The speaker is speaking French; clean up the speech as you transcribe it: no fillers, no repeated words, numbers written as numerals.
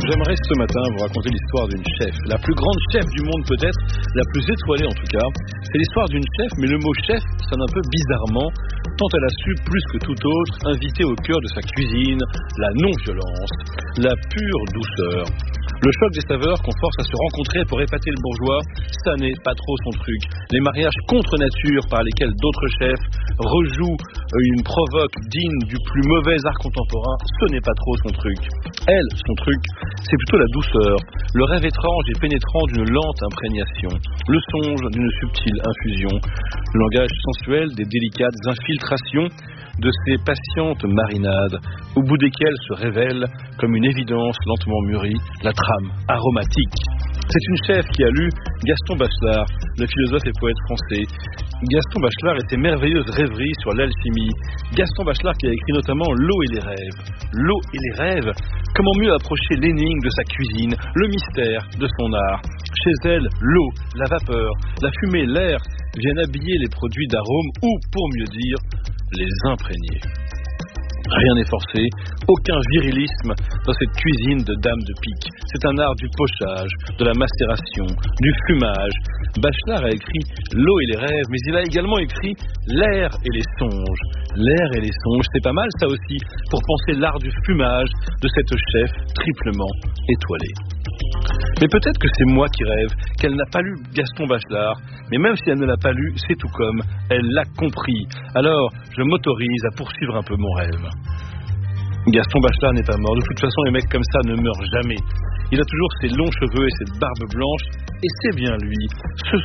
J'aimerais ce matin vous raconter l'histoire d'une chef, la plus grande chef du monde peut-être, la plus étoilée en tout cas. C'est l'histoire d'une chef, mais le mot chef sonne un peu bizarrement, tant elle a su, plus que tout autre, inviter au cœur de sa cuisine la non-violence, la pure douceur. Le choc des saveurs qu'on force à se rencontrer pour épater le bourgeois, ça n'est pas trop son truc. Les mariages contre nature par lesquels d'autres chefs rejouent une provoque digne du plus mauvais art contemporain, ce n'est pas trop son truc. Elle, son truc, c'est plutôt la douceur, le rêve étrange et pénétrant d'une lente imprégnation, le songe d'une subtile infusion, le langage sensuel des délicates infiltrations de ces patientes marinades, au bout desquelles se révèle, comme une évidence lentement mûrie, la trame aromatique. C'est une chef qui a lu Gaston Bachelard, le philosophe et poète français. Gaston Bachelard et ses merveilleuses rêveries sur l'alchimie. Gaston Bachelard qui a écrit notamment L'eau et les rêves. L'eau et les rêves, comment mieux approcher l'énigme de sa cuisine, le mystère de son art. Chez elle, l'eau, la vapeur, la fumée, l'air viennent habiller les produits d'arôme ou, pour mieux dire, les imprégner. Rien n'est forcé, aucun virilisme dans cette cuisine de dame de pique. C'est un art du pochage, de la macération, du fumage. Bachelard a écrit L'eau et les rêves, mais il a également écrit L'air et les songes. L'air et les songes, c'est pas mal ça aussi, pour penser l'art du fumage de cette chef triplement étoilée. Mais peut-être que c'est moi qui rêve, qu'elle n'a pas lu Gaston Bachelard, mais même si elle ne l'a pas lu, c'est tout comme, elle l'a compris. Alors, je m'autorise à poursuivre un peu mon rêve. Gaston Bachelard n'est pas mort, de toute façon les mecs comme ça ne meurent jamais. Il a toujours ses longs cheveux et cette barbe blanche, et c'est bien lui, ce